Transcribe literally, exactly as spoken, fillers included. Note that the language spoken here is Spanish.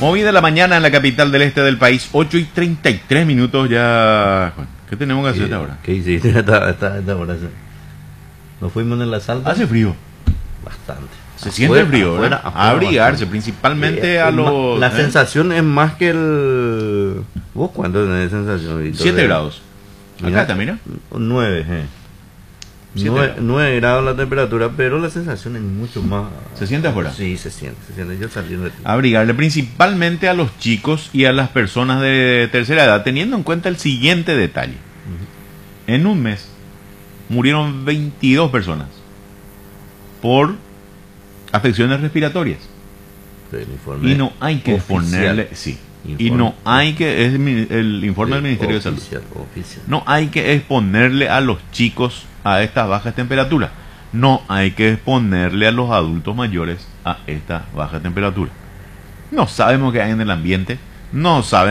Movida la mañana en la capital del este del país, ocho y treinta y tres minutos ya. Juan, ¿qué tenemos que hacer ¿Qué, ahora? ¿Qué hiciste esta, esta, esta hora? ¿Nos fuimos en el asalto? Hace frío. Bastante. Se siente Afuera, frío, afuera, ¿verdad? afuera, A abrigarse, bastante. principalmente Eh, a es más- los... La ¿eh? sensación es más que el... ¿Vos cuánto tenés sensación, Víctor? siete De- grados. Mira, Acá está, mira. nueve, eh. Siete nueve, grados. nueve grados la temperatura, pero la sensación es mucho más... ¿Se siente afuera? Sí, se siente, se siente. Yo salí de... Abrigarle principalmente a los chicos y a las personas de tercera edad, teniendo en cuenta el siguiente detalle. En un mes murieron veintidós personas por afecciones respiratorias. El informe Y no hay que oficial. ponerle... Sí. Y Informe no hay que... Es mi- el informe del Ministerio de Salud. oficial, oficial. No hay que exponerle a los chicos a estas bajas temperaturas. No hay que exponerle a los adultos mayores a esta baja temperatura. No sabemos qué hay en el ambiente. No sabemos.